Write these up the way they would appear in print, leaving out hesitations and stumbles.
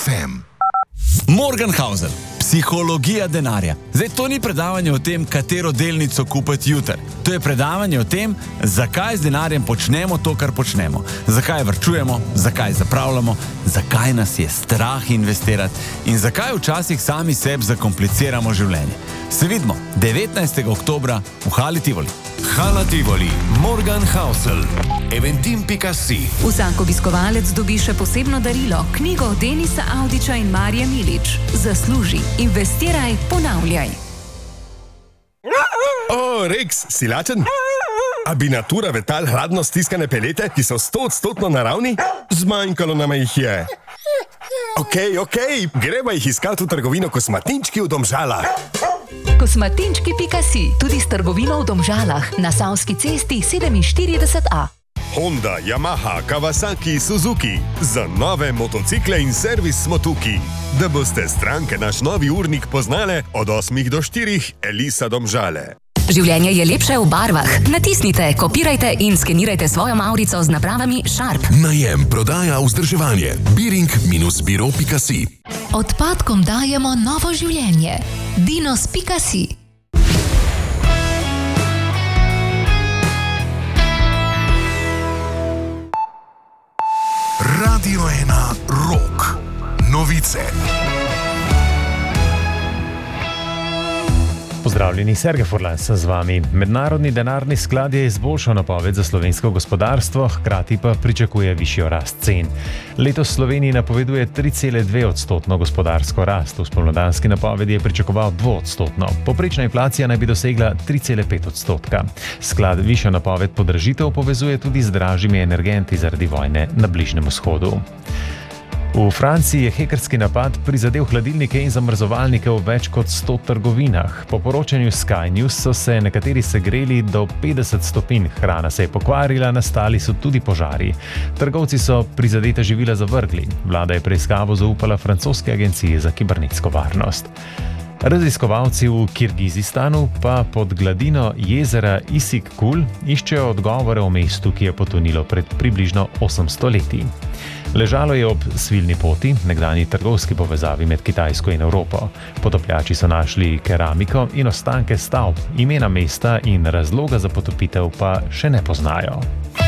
FM. Morgenhausen, psihologija denarja. Zdaj, to ni predavanje o tem, katero delnico kupiti jutri. To je predavanje o tem, zakaj z denarjem počnemo to, kar počnemo. Zakaj varčujemo, zakaj zapravljamo, zakaj nas je strah investirati in zakaj včasih sami sebi zakompliciramo življenje. Se vidimo 19. oktobra v Hali Tivoli. Hala Tivoli, Morgenhausen, eventim.si. Vsak obiskovalec dobi še posebno darilo, knjigo Denisa Avdića in Marije Milič. Zasluži, investiraj, ponavljaj. Rex, si lačen? A bi natura vetal hladno stiskane pelete, ki so 100% naravni? Zmanjkalo nam jih je. Okej, greva jih iskati v trgovino Kosmatinčki v Domžalah. Kosmatinčki.si, tudi s trgovino v Domžalah, na Savski cesti 47A. Honda, Yamaha, Kawasaki, Suzuki. Za nove motocikle in servis smo tukaj. Da boste stranke naš novi urnik poznale od 8 do 4, Elisa Domžale. Življenje je lepše v barvah. Natisnite, kopirajte in skenirajte svojo mavrico z napravami Sharp. Najem, prodaja, vzdrževanje. Biring-biro.si. Odpadkom dajemo novo življenje. Dinos.si. Radio 1 Rock. Novice. Pozdravljeni, Sergej Furlan sem z vami. Mednarodni denarni sklad je izboljšal napoved za slovensko gospodarstvo, hkrati pa pričakuje višjo rast cen. Letos Sloveniji napoveduje 3,2% gospodarsko rast, v spomladanski napovedi je pričakoval 2%. Povprečna inflacija naj bi dosegla 3,5%. Sklad višjo napoved podražitev povezuje tudi z dražjimi energenti zaradi vojne na Bližnjem vzhodu. V Franciji je hekerski napad prizadel hladilnike in zamrzovalnike v več kot 100 trgovinah. Po poročanju Sky News so se nekateri segreli do 50 stopinj, hrana se je pokvarila, nastali so tudi požari. Trgovci so prizadeta živila zavrgli. Vlada je preiskavo zaupala francoski agenciji za kibernetsko varnost. Raziskovalci v Kirgizistanu pa pod gladino jezera Issyk-Kul iščejo odgovore o mestu, ki je potonilo pred približno 800 leti. Ležalo je ob svilni poti, nekdanji trgovski povezavi med Kitajsko in Evropo. Potopljači so našli keramiko in ostanke stavb, imena mesta in razloga za potopitev pa še ne poznajo.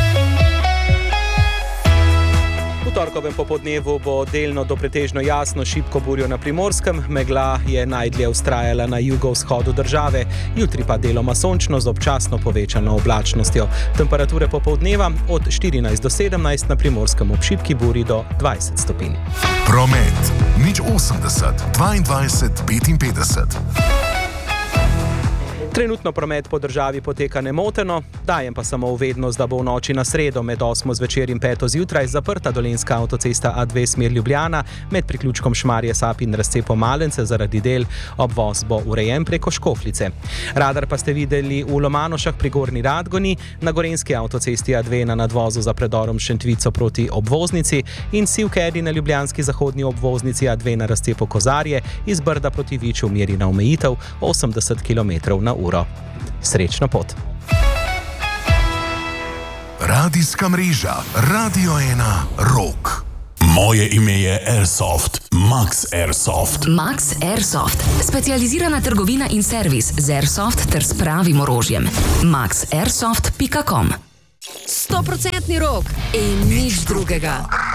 V torkovem popoldnevu bo delno do pretežno jasno šibko burjo na Primorskem, megla je najdlje vztrajala na jugovzhodu države, jutri pa deloma sončno z občasno povečano oblačnostjo. Temperature popoldneva od 14 do 17, na Primorskem ob šibki burji do 20 stopinj. Promet 080 22 55. Trenutno promet po državi poteka nemoteno, dajem pa samo v vednost, da bo v noči na sredo med 8 zvečer in 5 zjutraj zaprta dolenjska avtocesta A2 smer Ljubljana med priključkom Šmarje Sap in razcepom Malence zaradi del, obvoz bo urejen preko Škofljice. Radar pa ste videli v Lomanošah pri Gornji Radgoni, na gorenjski avtocesti A2 na nadvozu za predorom Šentvico proti obvoznici in Sivkedi na ljubljanski zahodni obvoznici A2 na razcepu Kozarje iz Brda proti Viču meri na omejitev 80 km/h. Srečno pot. Radijska mreža Radio 1 Rock. Moje ime je Airsoft, Max Airsoft. Max Airsoft. Specializirana trgovina in servis z Airsoft ter s pravim orožjem. maxairsoft.com. 100% rok in nič drugega.